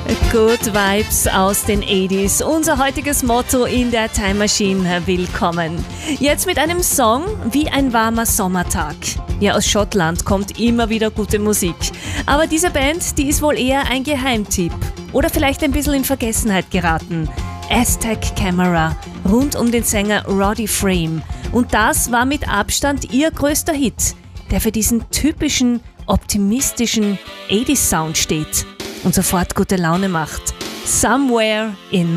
Good Vibes aus den 80s, unser heutiges Motto in der Time Machine. Willkommen. Jetzt mit einem Song wie ein warmer Sommertag. Ja, aus Schottland kommt immer wieder gute Musik. Aber diese Band, die ist wohl eher ein Geheimtipp. Oder vielleicht ein bisschen in Vergessenheit geraten. Aztec Camera, rund um den Sänger Roddy Frame. Und das war mit Abstand ihr größter Hit, der für diesen typischen, optimistischen 80s Sound steht und sofort gute Laune macht. Somewhere in